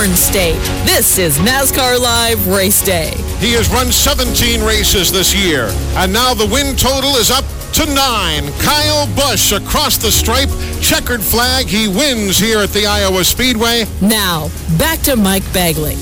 Corn State. This is NASCAR Live Race Day. He has run 17 races this year, and now the win total is up to 9. Kyle Busch across the stripe, checkered flag. He wins here at the Iowa Speedway. Now, back to Mike Bagley.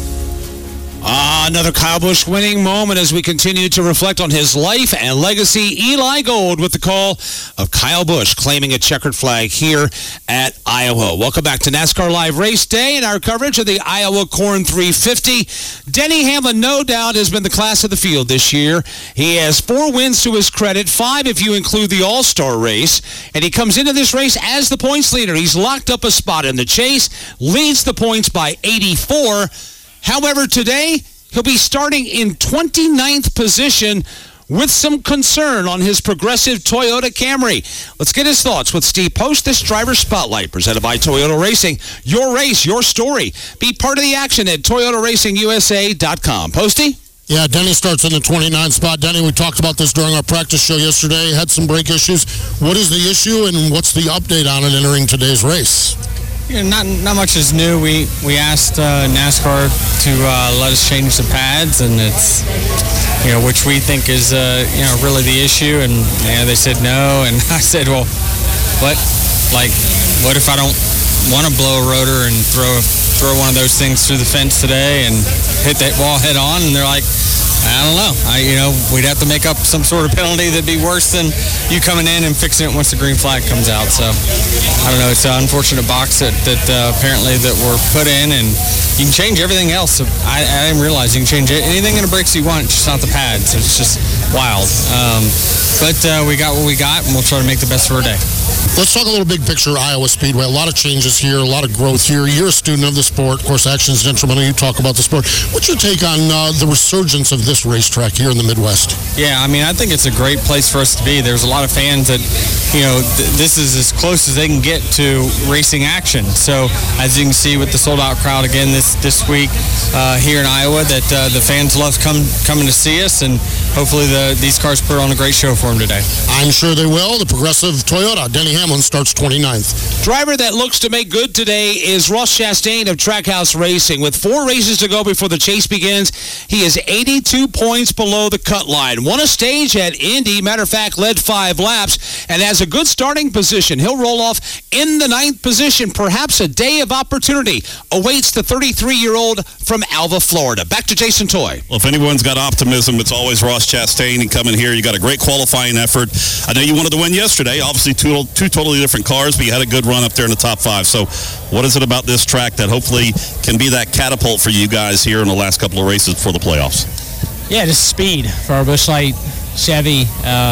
Another Kyle Busch winning moment as we continue to reflect on his life and legacy. Eli Gold with the call of Kyle Busch claiming a checkered flag here at Iowa. Welcome back to NASCAR Live Race Day and our coverage of the Iowa Corn 350. Denny Hamlin, no doubt, has been the class of the field this year. He has 4 wins to his credit, 5 if you include the All-Star race, and he comes into this race as the points leader. He's locked up a spot in the chase, leads the points by 84. However, today, he'll be starting in 29th position with some concern on his progressive Toyota Camry. Let's get his thoughts with Steve Post, this Driver Spotlight, presented by Toyota Racing. Your race, your story. Be part of the action at ToyotaRacingUSA.com. Posty? Yeah, Denny starts in the 29th spot. Denny, we talked about this during our practice show yesterday. Had some brake issues. What is the issue, and what's the update on it entering today's race? Not much is new. We asked NASCAR to let us change the pads, and it's which we think is really the issue. And they said no, and I said, well, what if I don't want to blow a rotor and throw one of those things through the fence today and hit that wall head on? And they're like, I don't know. We'd have to make up some sort of penalty that'd be worse than you coming in and fixing it once the green flag comes out. So, I don't know. It's an unfortunate box that apparently that we're put in, and you can change everything else. I didn't realize you can change anything in the brakes you want, just not the pads. It's just wild. But we got what we got, and we'll try to make the best of our day. Let's talk a little big picture Iowa Speedway. A lot of changes here, a lot of growth here. You're a student of the sport. Of course, action is instrumental. You talk about the sport. What's your take on the resurgence of this racetrack here in the Midwest? Yeah, I think it's a great place for us to be. There's a lot of fans that, this is as close as they can get to racing action. So, as you can see with the sold-out crowd again this week here in Iowa, that the fans love coming to see us, and hopefully these cars put on a great show for them today. I'm sure they will. The progressive Toyota, Denny Hamlin, starts 29th. Driver that looks to make good today is Ross Chastain of Trackhouse Racing. With 4 races to go before the chase begins, he is 82 points below the cut line. Won a stage at Indy, matter of fact, led 5 laps, and has a good starting position. He'll roll off in the 9th position. Perhaps a day of opportunity awaits the 33-year-old from Alva, Florida. Back to Jason Toy. Well, if anyone's got optimism, it's always Ross Chastain. And coming here, you got a great qualifying effort. I know you wanted to win yesterday. Obviously, two totally different cars, but you had a good run up there in the top 5. So what is it about this track that hopefully can be that catapult for you guys here in the last couple of races before the playoffs? Yeah, just speed for our Busch Light Chevy.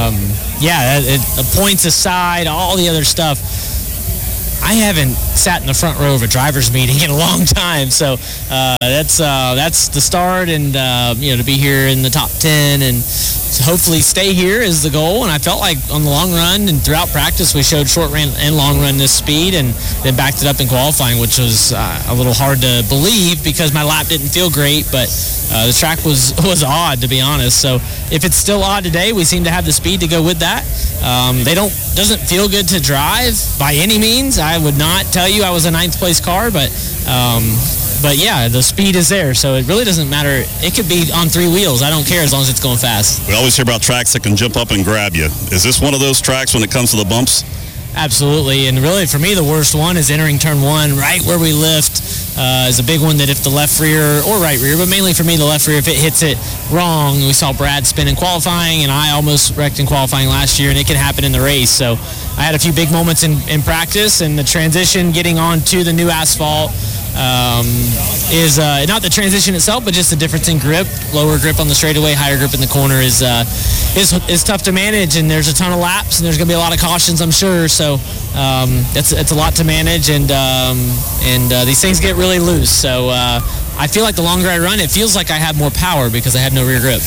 Points aside, all the other stuff. I haven't sat in the front row of a driver's meeting in a long time, so that's the start, and to be here in the top 10 and hopefully stay here is the goal. And I felt like on the long run and throughout practice we showed short run and long run this speed, and then backed it up in qualifying, which was a little hard to believe because my lap didn't feel great, but the track was odd, to be honest. So if it's still odd today, we seem to have the speed to go with that. Doesn't feel good to drive by any means. I would not tell you I was a 9th place car, but yeah, the speed is there, so it really doesn't matter. It could be on 3 wheels. I don't care as long as it's going fast. We always hear about tracks that can jump up and grab you. Is this one of those tracks when it comes to the bumps? Absolutely, and really for me the worst one is entering turn 1, right where we lift. Is a big one that if the left rear or right rear, but mainly for me the left rear, if it hits it wrong, we saw Brad spin in qualifying, and I almost wrecked in qualifying last year, and it can happen in the race. So I had a few big moments in practice, and the transition getting onto the new asphalt is not the transition itself, but just the difference in grip. Lower grip on the straightaway, higher grip in the corner is tough to manage, and there's a ton of laps, and there's going to be a lot of cautions, I'm sure. So it's a lot to manage, and these things get really loose. So I feel like the longer I run, it feels like I have more power because I have no rear grip.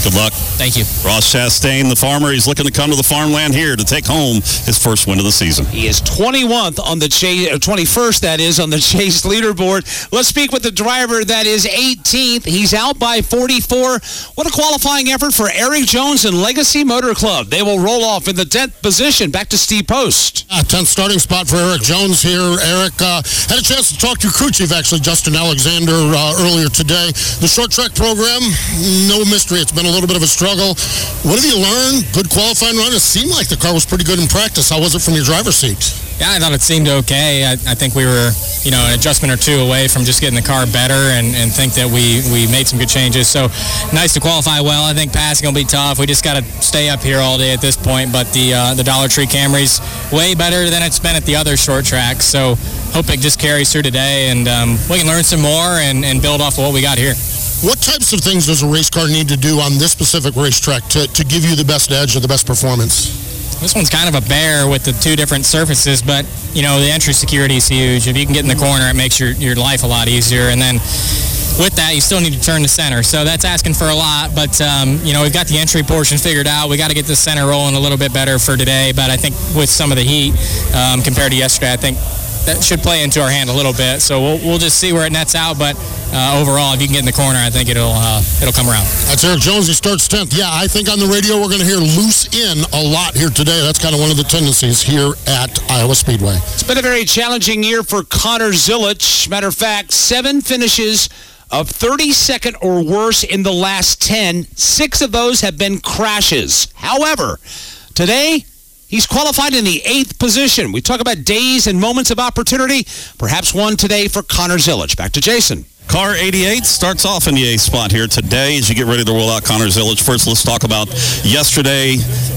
Good luck. Thank you. Ross Chastain, the farmer, he's looking to come to the farmland here to take home his first win of the season. He is 21st on the Chase, 21st, that is, on the Chase leaderboard. Let's speak with the driver that is 18th. He's out by 44. What a qualifying effort for Eric Jones and Legacy Motor Club. They will roll off in the 10th position. Back to Steve Post. 10th starting spot for Eric Jones here. Eric had a chance to talk to crew chief, actually, Justin Alexander, earlier today. The short track program, no mystery. It's been a little bit of a struggle. What have you learned? Good qualifying run. It seemed like the car was pretty good in practice. How was it from your driver's seat? Yeah, I thought it seemed okay. I think we were, an adjustment or two away from just getting the car better and think that we made some good changes. So nice to qualify well. I think passing will be tough. We just got to stay up here all day at this point. But the Dollar Tree Camry's way better than it's been at the other short tracks. So hope it just carries through today and we can learn some more and build off of what we got here. What types of things does a race car need to do on this specific racetrack to give you the best edge or the best performance? This one's kind of a bear with the two different surfaces, but, the entry security is huge. If you can get in the corner, it makes your life a lot easier. And then with that, you still need to turn to center. So that's asking for a lot, but, we've got the entry portion figured out. We got to get the center rolling a little bit better for today, but I think with some of the heat compared to yesterday, I think that should play into our hand a little bit. So we'll just see where it nets out, but overall, if you can get in the corner, I think it'll come around. That's Eric Jones. He starts 10th. Yeah, I think on the radio we're going to hear loose in a lot here today. That's kind of one of the tendencies here at Iowa Speedway. It's been a very challenging year for Connor Zilisch. Matter of fact, 7 finishes of 32nd or worse in the last 10. 6 of those have been crashes. However, today, he's qualified in the 8th position. We talk about days and moments of opportunity. Perhaps one today for Connor Zilisch. Back to Jason. Car 88 starts off in the 8th spot here today as you get ready to roll out Connor Zilisch. First, let's talk about yesterday.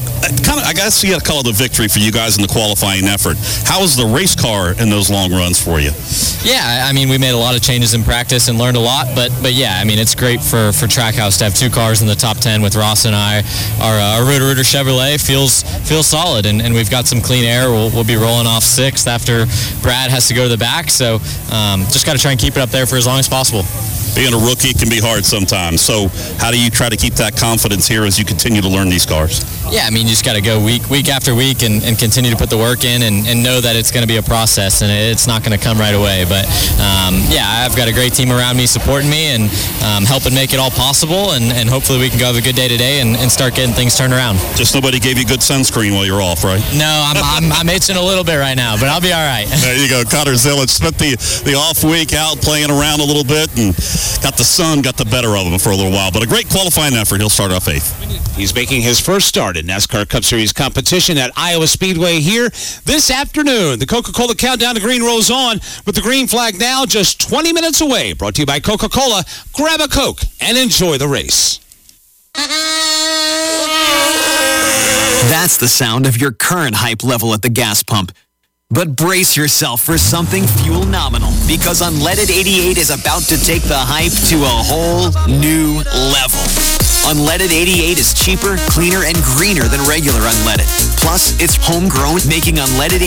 I guess you got to call it a victory for you guys in the qualifying effort. How was the race car in those long runs for you? Yeah, we made a lot of changes in practice and learned a lot, but yeah, it's great for Trackhouse to have 2 cars in the top 10 with Ross and I. Our Roto-Rooter Chevrolet feels solid, and we've got some clean air. We'll be rolling off 6th after Brad has to go to the back, so just got to try and keep it up there for as long as possible. Being a rookie can be hard sometimes, so how do you try to keep that confidence here as you continue to learn these cars? Yeah, you just got to go week after week and continue to put the work in and know that it's going to be a process and it's not going to come right away. But, yeah, I've got a great team around me supporting me and helping make it all possible, and hopefully we can go have a good day today and start getting things turned around. Just nobody gave you good sunscreen while you're off, right? No, I'm itching a little bit right now, but I'll be all right. There you go. Connor Zilisch spent the off week out playing around a little bit and got the better of him for a little while. But a great qualifying effort. He'll start off 8th. He's making his first start in NASCAR Cup Series competition at Iowa Speedway here this afternoon. The Coca-Cola Countdown to Green rolls on with the green flag now just 20 minutes away. Brought to you by Coca-Cola. Grab a Coke and enjoy the race. That's the sound of your current hype level at the gas pump. But brace yourself for something fuel nominal, because Unleaded 88 is about to take the hype to a whole new level. Unleaded 88 is cheaper, cleaner, and greener than regular unleaded. Plus, it's homegrown, making Unleaded